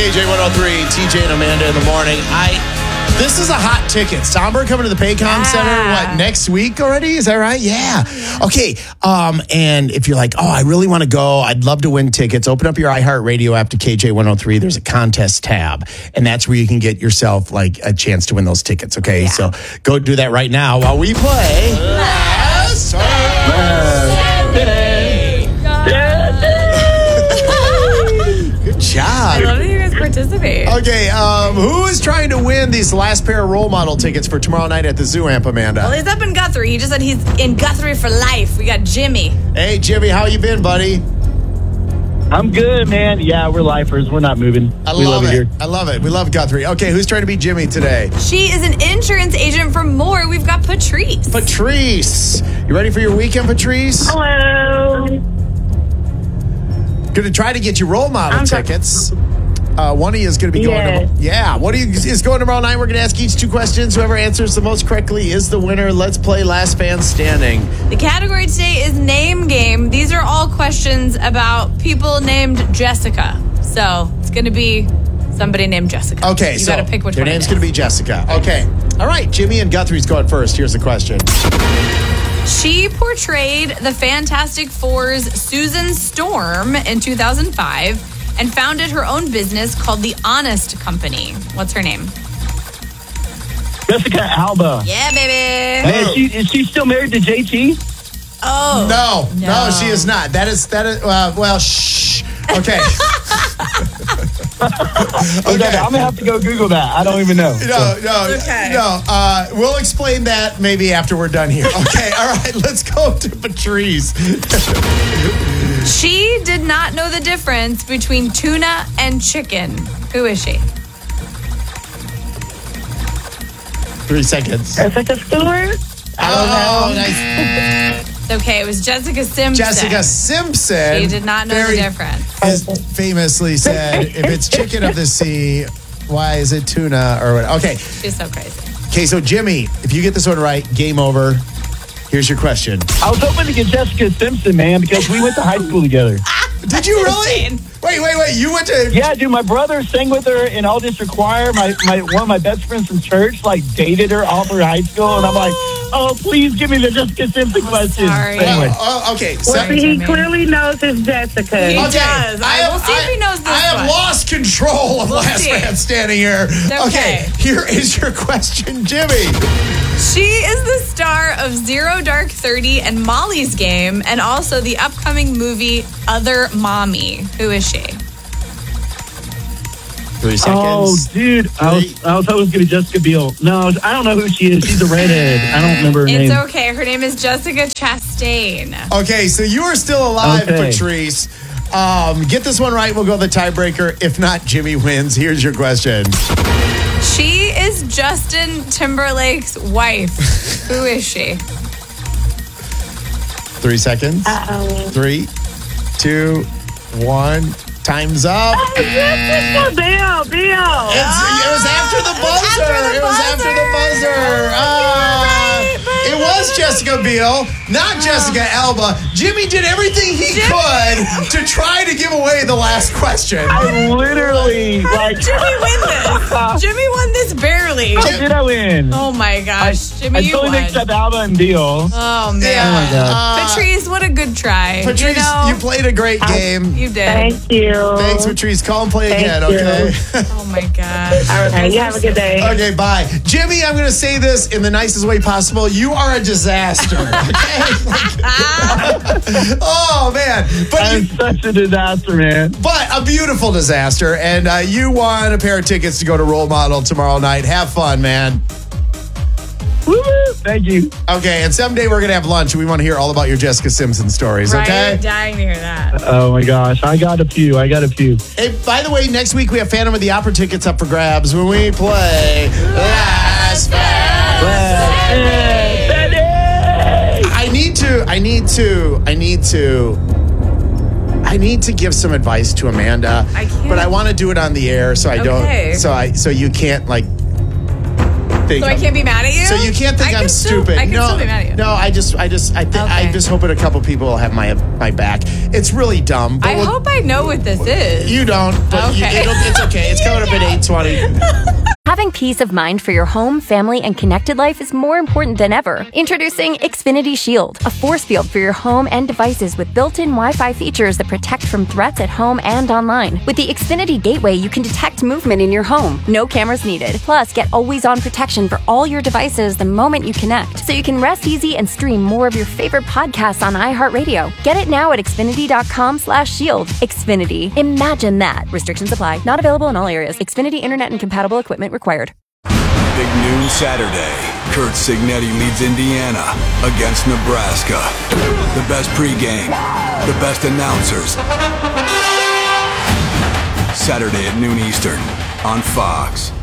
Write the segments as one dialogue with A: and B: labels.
A: KJ 103, TJ and Amanda in the morning. This is a hot ticket. Somber coming to the Paycom Center, next week already? Is that right? Yeah. Okay. And if you're like, I really want to go, I'd love to win tickets, open up your iHeartRadio app to KJ 103. There's a contest tab, and that's where you can get yourself like a chance to win those tickets. Okay. So go do that right now while we play Last Birthday. Good job.
B: I love that you guys participate.
A: Okay, who is trying to win these last pair of role model tickets for tomorrow night at the Zoo Amp, Amanda?
B: Well, he's up in Guthrie. He just said he's in Guthrie for life. We got Jimmy.
A: Hey, Jimmy, how you been, buddy?
C: I'm good, man. Yeah, we're lifers. We're not moving. We love it here.
A: I love it. We love Guthrie. Okay, who's trying to be Jimmy today?
B: She is an insurance agent for Moore. We've got Patrice.
A: Patrice. You ready for your weekend, Patrice?
D: Hello.
A: Going to try to get you role model tickets. One of you is going to be going one of you is going tomorrow night. We're going to ask each 2 questions. Whoever answers the most correctly is the winner. Let's play Last Man Standing.
B: The category today is name game. These are all questions about people named Jessica. So it's going to be somebody named Jessica.
A: Okay,
B: you got to pick which
A: your
B: one. Your
A: name's going to be Jessica. Okay. All right, Jimmy and Guthrie's going first. Here's the question.
B: She portrayed the Fantastic Four's Susan Storm in 2005 and founded her own business called The Honest Company. What's her name?
C: Jessica Alba.
B: Yeah, baby.
C: Hey, is she still married to JT?
B: Oh.
A: No, she is not. That is well, shh. Okay.
C: Okay, I'm going to have to go Google that. I don't even know.
A: No. We'll explain that maybe after we're done here. Okay, all right, let's go to Patrice.
B: She did not know the difference between tuna and chicken. Who is she?
A: 3 seconds.
D: Jessica Stewart.
A: Oh, nice.
B: It's okay. It was Jessica Simpson.
A: Jessica Simpson.
B: She did not know the difference.
A: Famously said, if it's chicken of the sea, why is it tuna or what? Okay.
B: She's so crazy.
A: Okay, so Jimmy, if you get this one right, game over. Here's your question.
C: I was hoping to get Jessica Simpson, man, because we went to high school together.
A: Did you really? Wait. You went to...
C: Yeah, dude, my brother sang with her in All District Choir. One of my best friends from church, dated her all through high school. And I'm like, please give me the Jessica Simpson question.
B: Sorry.
C: Anyway.
A: Okay.
D: Well, he clearly knows it's Jessica.
B: He does. We'll see if he knows this
A: I have
B: one.
A: lost control of Last Man Standing here.
B: Okay.
A: Here is your question, Jimmy.
B: She is the star of Zero Dark 30 and Molly's Game, and also the upcoming movie Other Mommy. Who is she?
A: 3 seconds.
C: Oh, dude. I was hoping it was going to be Jessica Biel. No, I don't know who she is. She's a redhead. I don't remember her name.
B: It's okay. Her name is Jessica Chastain.
A: Okay, so you are still alive,
C: Okay.
A: Patrice. Get this one right, we'll go the tiebreaker. If not, Jimmy wins. Here's your question.
B: She is Justin Timberlake's wife. Who is she?
A: 3 seconds. 3, 2, 1. Time's up.
D: Bill.
A: It was after the buzzer. It was Jessica Biel, not Jessica Alba. Jimmy did everything he could to try to give away the last question.
C: I literally,
B: How did Jimmy win this? Jimmy won this barely.
C: how did I win?
B: Oh my gosh, Jimmy,
C: I
B: you
C: totally
B: won.
C: mixed up Alba and Biel.
B: Oh man,
A: Yeah.
B: Patrice, what a good try.
A: Patrice, you played a great game.
B: You did.
D: Thank you.
A: Thanks, Patrice. Call and play
D: Thank
A: again,
D: you.
A: okay?
B: Oh my gosh.
D: All right, you have a good day.
A: Okay, bye. Jimmy, I'm going to say this in the nicest way possible. You are a disaster. Okay? Oh, man.
C: I'm such a disaster, man.
A: But a beautiful disaster. And you won a pair of tickets to go to Role Model tomorrow night. Have fun, man.
C: Woo! Thank you.
A: Okay, and someday we're going to have lunch. We want to hear all about your Jessica Simpson stories,
B: Right?
A: okay?
B: Dying to hear that.
C: Oh, my gosh. I got a few.
A: Hey, by the way, next week we have Phantom of the Opera tickets up for grabs when we play Last I need to give some advice to Amanda.
B: I can't.
A: But I want to do it on the air so I don't
B: Okay.
A: so you can't think.
B: So I can't be mad at you?
A: So you can't think I'm stupid.
B: I can still be mad at you.
A: No, I'm just hoping a couple people will have my back. It's really dumb. But
B: I hope I know what this is.
A: You don't, but
B: Okay.
A: it's okay. It's coming up at 8:20.
E: Having peace of mind for your home, family, and connected life is more important than ever. Introducing Xfinity Shield, a force field for your home and devices with built-in Wi-Fi features that protect from threats at home and online. With the Xfinity Gateway, you can detect movement in your home. No cameras needed. Plus, get always-on protection for all your devices the moment you connect, so you can rest easy and stream more of your favorite podcasts on iHeartRadio. Get it now at Xfinity.com/shield. Xfinity. Imagine that. Restrictions apply. Not available in all areas. Xfinity Internet and compatible equipment required.
F: Big noon Saturday. Kurt Signetti leads Indiana against Nebraska. The best pregame, the best announcers. Saturday at noon Eastern on Fox.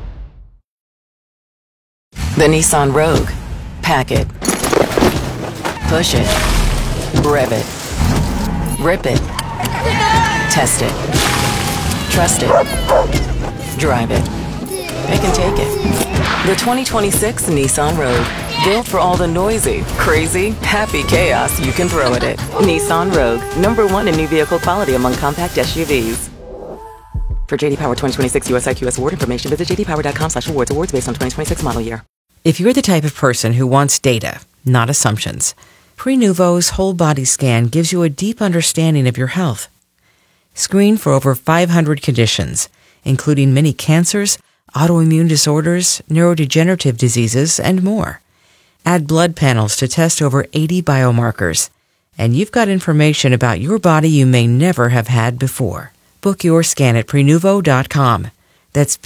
G: The Nissan Rogue. Pack it. Push it. Rev it. Rip it. Test it. Trust it. Drive it. It can take it. The 2026 Nissan Rogue. Built for all the noisy, crazy, happy chaos you can throw at it. Nissan Rogue. #1 in new vehicle quality among compact SUVs. For JD Power 2026 US IQS award information, visit jdpower.com/awards. Awards based on 2026 model year.
H: If you're the type of person who wants data, not assumptions, Prenuvo's whole body scan gives you a deep understanding of your health. Screen for over 500 conditions, including many cancers, autoimmune disorders, neurodegenerative diseases, and more. Add blood panels to test over 80 biomarkers, and you've got information about your body you may never have had before. Book your scan at Prenuvo.com. That's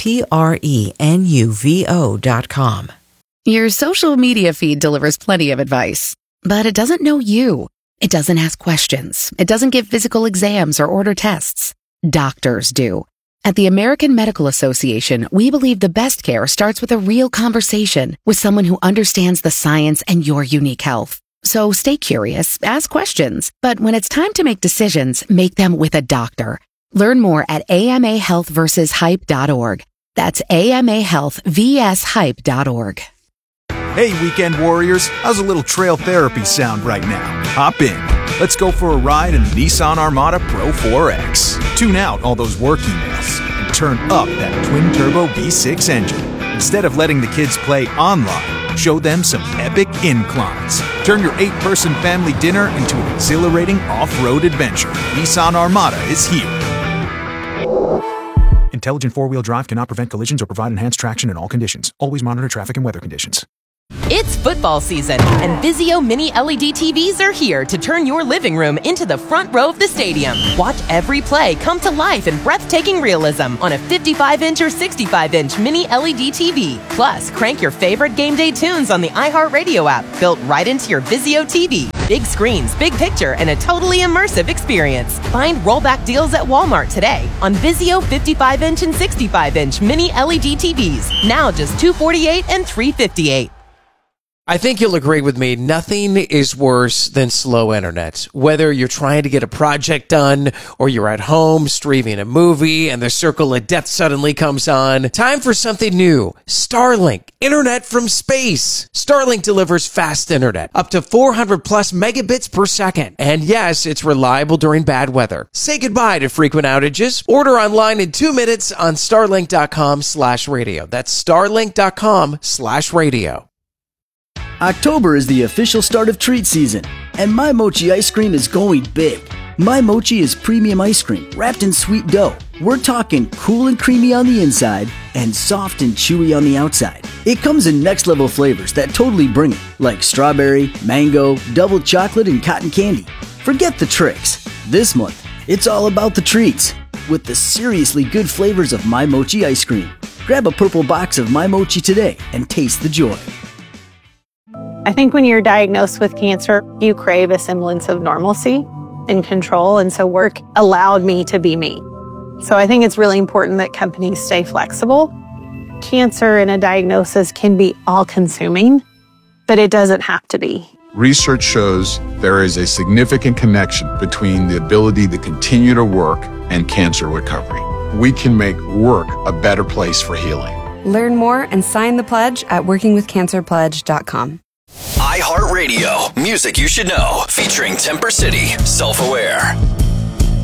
H: Prenuvo.com.
I: Your social media feed delivers plenty of advice, but it doesn't know you. It doesn't ask questions. It doesn't give physical exams or order tests. Doctors do. At the American Medical Association, we believe the best care starts with a real conversation with someone who understands the science and your unique health. So stay curious, ask questions, but when it's time to make decisions, make them with a doctor. Learn more at amahealthversushype.org. That's amahealthvshype.org.
J: Hey, weekend warriors, how's a little trail therapy sound right now? Hop in. Let's go for a ride in the Nissan Armada Pro 4X. Tune out all those work emails and turn up that twin-turbo V6 engine. Instead of letting the kids play online, show them some epic inclines. Turn your 8-person family dinner into an exhilarating off-road adventure. Nissan Armada is here. Intelligent four-wheel drive cannot prevent collisions or provide enhanced traction in all conditions. Always monitor traffic and weather conditions.
K: It's football season, and Vizio Mini LED TVs are here to turn your living room into the front row of the stadium. Watch every play come to life in breathtaking realism on a 55-inch or 65-inch Mini LED TV. Plus, crank your favorite game day tunes on the iHeartRadio app, built right into your Vizio TV. Big screens, big picture, and a totally immersive experience. Find rollback deals at Walmart today on Vizio 55-inch and 65-inch Mini LED TVs. Now just $248 and $358.
L: I think you'll agree with me. Nothing is worse than slow internet. Whether you're trying to get a project done or you're at home streaming a movie and the circle of death suddenly comes on. Time for something new. Starlink. Internet from space. Starlink delivers fast internet. Up to 400 plus megabits per second. And yes, it's reliable during bad weather. Say goodbye to frequent outages. Order online in 2 minutes on starlink.com/radio. That's starlink.com/radio.
M: October is the official start of treat season, and My Mochi ice cream is going big. My Mochi is premium ice cream wrapped in sweet dough. We're talking cool and creamy on the inside and soft and chewy on the outside. It comes in next level flavors that totally bring it, like strawberry, mango, double chocolate, and cotton candy. Forget the tricks. This month, it's all about the treats with the seriously good flavors of My Mochi ice cream. Grab a purple box of My Mochi today and taste the joy.
N: I think when you're diagnosed with cancer, you crave a semblance of normalcy and control. And so work allowed me to be me. So I think it's really important that companies stay flexible. Cancer and a diagnosis can be all-consuming, but it doesn't have to be.
O: Research shows there is a significant connection between the ability to continue to work and cancer recovery. We can make work a better place for healing.
P: Learn more and sign the pledge at workingwithcancerpledge.com.
Q: iHeartRadio, music you should know, featuring Temper City, Self-Aware.